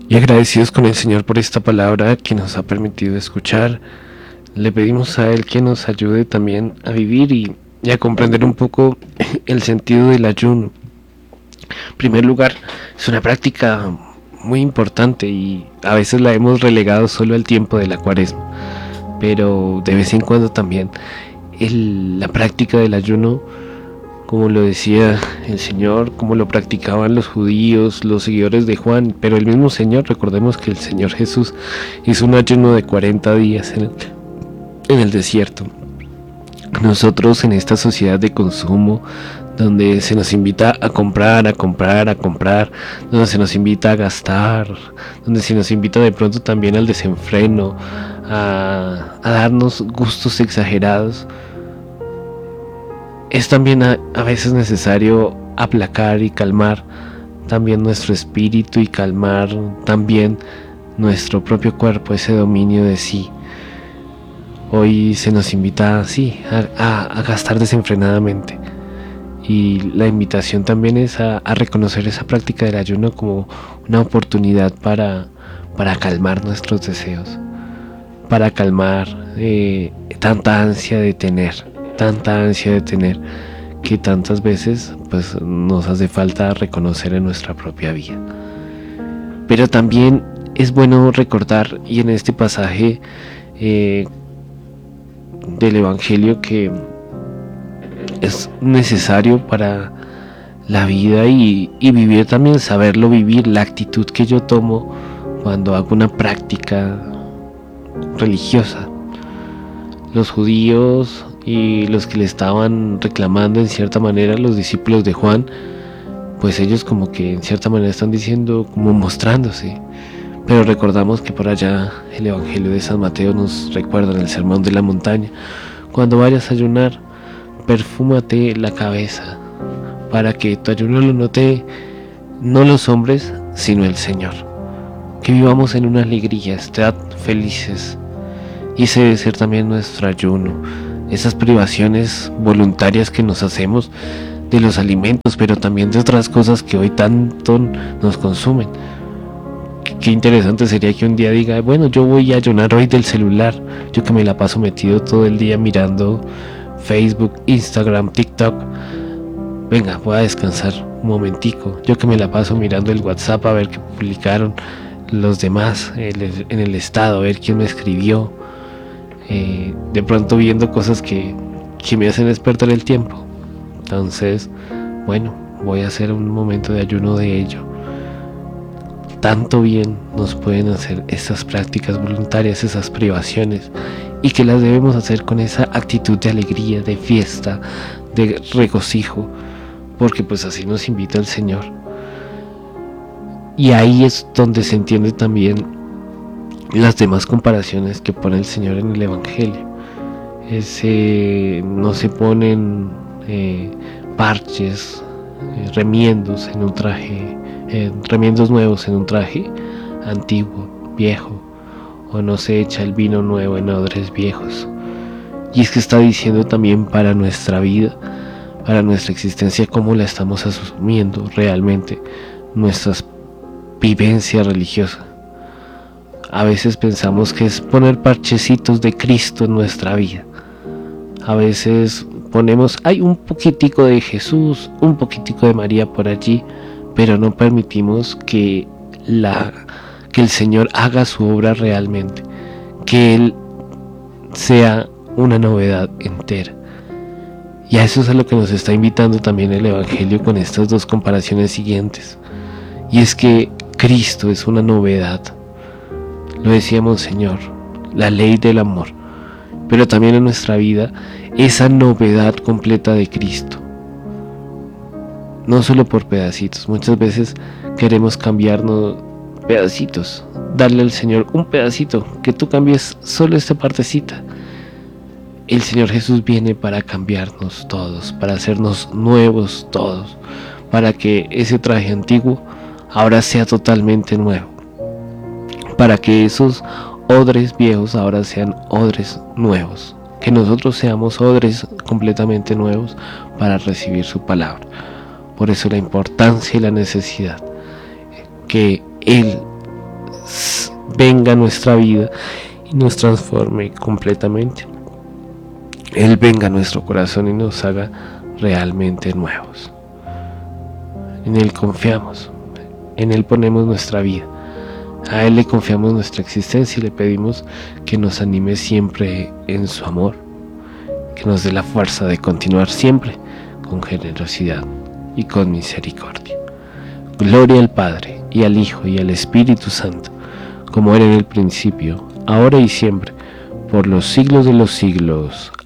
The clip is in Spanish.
Y agradecidos con el Señor por esta palabra que nos ha permitido escuchar, le pedimos a Él que nos ayude también a vivir y a comprender un poco el sentido del ayuno. En primer lugar, es una práctica muy importante y a veces la hemos relegado solo al tiempo de la Cuaresma, pero de vez en cuando también la práctica del ayuno, como lo decía el Señor, como lo practicaban los judíos, los seguidores de Juan, pero el mismo Señor, recordemos que el Señor Jesús hizo un ayuno de 40 días en el desierto. Nosotros en esta sociedad de consumo, donde se nos invita a comprar, donde se nos invita a gastar, donde se nos invita de pronto también al desenfreno, a darnos gustos exagerados, es también a veces necesario aplacar y calmar también nuestro espíritu y calmar también nuestro propio cuerpo, ese dominio de sí. Hoy se nos invita así a gastar desenfrenadamente, y la invitación también es a reconocer esa práctica del ayuno como una oportunidad para calmar nuestros deseos, para calmar tanta ansia de tener, que tantas veces pues nos hace falta reconocer en nuestra propia vida. Pero también es bueno recordar, y en este pasaje del Evangelio, que es necesario para la vida y vivir también, saberlo vivir, la actitud que yo tomo cuando hago una práctica religiosa. Los judíos y los que le estaban reclamando en cierta manera, los discípulos de Juan, pues ellos como que en cierta manera están diciendo, como mostrándose. Pero recordamos que por allá el Evangelio de San Mateo nos recuerda en el Sermón de la Montaña: cuando vayas a ayunar, perfúmate la cabeza, para que tu ayuno lo note no los hombres, sino el Señor. Que vivamos en una alegría, estad felices. Y ese debe ser también nuestro ayuno, esas privaciones voluntarias que nos hacemos de los alimentos, pero también de otras cosas que hoy tanto nos consumen. Qué interesante sería que un día diga, bueno, yo voy a ayunar hoy del celular, yo que me la paso metido todo el día mirando Facebook, Instagram, TikTok. Venga, voy a descansar un momentico, yo que me la paso mirando el WhatsApp a ver qué publicaron los demás en el estado, a ver quién me escribió, de pronto viendo cosas que me hacen despertar el tiempo. Entonces, bueno, voy a hacer un momento de ayuno de ello. Tanto bien nos pueden hacer esas prácticas voluntarias, esas privaciones, y que las debemos hacer con esa actitud de alegría, de fiesta, de regocijo, porque pues así nos invita el Señor. Y ahí es donde se entiende también las demás comparaciones que pone el Señor en el Evangelio. No se ponen parches, remiendos en un traje, remiendos nuevos en un traje antiguo, viejo, o no se echa el vino nuevo en odres viejos. Y es que está diciendo también para nuestra vida, para nuestra existencia, cómo la estamos asumiendo realmente, nuestras vivencias religiosas. A veces pensamos que es poner parchecitos de Cristo en nuestra vida. A veces ponemos, hay un poquitico de Jesús, un poquitico de María por allí, pero no permitimos que el Señor haga su obra realmente, que Él sea una novedad entera. Y a eso es a lo que nos está invitando también el Evangelio con estas dos comparaciones siguientes. Y es que Cristo es una novedad. Lo decía Monseñor, la ley del amor. Pero también en nuestra vida, esa novedad completa de Cristo. No solo por pedacitos. Muchas veces queremos cambiarnos pedacitos. Darle al Señor un pedacito, que tú cambies solo esta partecita. El Señor Jesús viene para cambiarnos todos, para hacernos nuevos todos, para que ese traje antiguo ahora sea totalmente nuevo, para que esos odres viejos ahora sean odres nuevos, que nosotros seamos odres completamente nuevos para recibir su palabra. Por eso la importancia y la necesidad que Él venga a nuestra vida y nos transforme completamente. Él venga a nuestro corazón y nos haga realmente nuevos. En Él confiamos, en Él ponemos nuestra vida, a Él le confiamos nuestra existencia y le pedimos que nos anime siempre en su amor, que nos dé la fuerza de continuar siempre con generosidad y con misericordia. Gloria al Padre, y al Hijo, y al Espíritu Santo, como era en el principio, ahora y siempre, por los siglos de los siglos.